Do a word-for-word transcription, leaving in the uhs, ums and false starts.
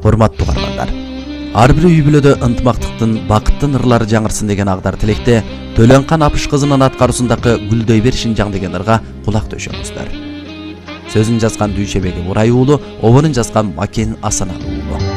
Урматтуу каармандар. Ар бир үй бүлөдө ынтымактыктын, бакыттын ырлары жаңырсын деген агдар тилекте Төлөнкан Апыш кызынын аткаруусундагы Гүлдөй бер Шинжаң деген ырга кулак төшөңүздөр. Сөзүн жазган Дүйшебеги Мурай уулу, обонун жазган Макен Асаналы уулу.